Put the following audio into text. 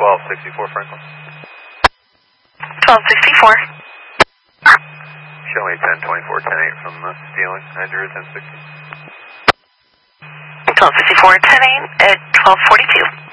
1264 Franklin. 1264. Show me 1024 10-8 from Stealing, Nigeria 1060. 1264, 10-8 at 1242.